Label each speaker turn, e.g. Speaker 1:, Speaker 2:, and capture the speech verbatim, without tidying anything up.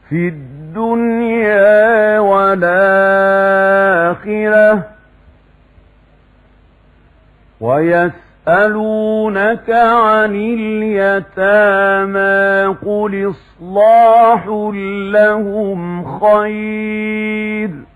Speaker 1: في الدنيا والآخرة ويسألونك عن اليتامى قل إصلاح لهم خير